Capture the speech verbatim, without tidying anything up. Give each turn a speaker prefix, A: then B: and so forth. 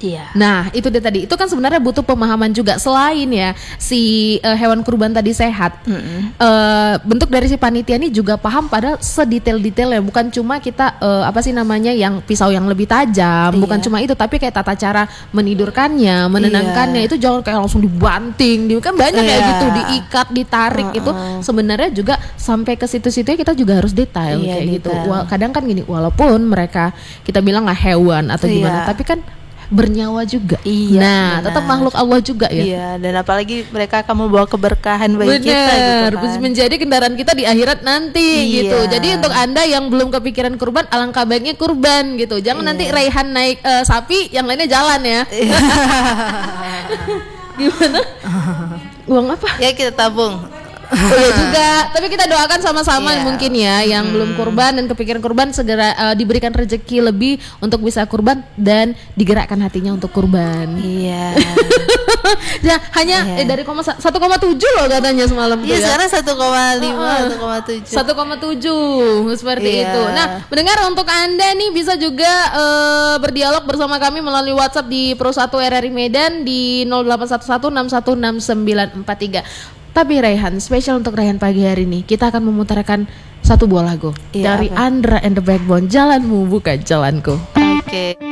A: Iya.
B: Nah itu dia tadi, itu kan sebenarnya butuh pemahaman juga. Selain ya si uh, hewan kurban tadi sehat, mm-hmm. uh, bentuk dari si panitia ini juga paham pada sedetail-detailnya. Bukan cuma kita uh, apa sih namanya yang pisau yang lebih tajam, iya. bukan cuma itu, tapi kayak tata cara menidurkannya, menenangkannya, iya. itu jangan kayak langsung dibanting, di, kan banyak iya. kayak gitu, diikat, ditarik, uh-uh. itu sebenarnya juga sampai ke situ-situ kita juga harus detail iya, kayak detail. gitu. Wah, kadang kan gini, walaupun mereka kita bilang lah hewan atau iya. gimana, tapi kan bernyawa juga. Iya. Nah, benar. Tetap makhluk Allah juga ya.
A: Iya, dan apalagi mereka akan membawa keberkahan bagi
B: benar,
A: kita gitu kan.
B: Menjadi kendaraan kita di akhirat nanti
A: iya.
B: gitu. Jadi untuk Anda yang belum kepikiran kurban, alangkah baiknya kurban gitu. Jangan iya. nanti Raihan naik uh, sapi, yang lainnya jalan ya. Gimana? Uang apa?
A: Ya kita tabung.
B: Oh iya juga, tapi kita doakan sama-sama yeah. mungkin ya yang hmm. belum kurban dan kepikiran kurban segera uh, diberikan rezeki lebih untuk bisa kurban dan digerakkan hatinya untuk kurban.
A: Iya.
B: ya hanya yeah. eh, dari satu koma tujuh loh katanya semalam.
A: Iya,
B: ya.
A: sekarang satu koma lima, satu koma tujuh.
B: satu koma tujuh seperti
A: yeah.
B: itu. Nah, mendengar untuk Anda nih bisa juga uh, berdialog bersama kami melalui WhatsApp di Pro satu R R I Medan di nol delapan satu satu enam satu enam sembilan empat tiga. Tapi Raihan, spesial untuk Raihan pagi hari ini, kita akan memutarkan satu buah lagu iya, dari apa? Andra and the Backbone, Jalanmu Bukan Jalanku.
A: Oke. Okay.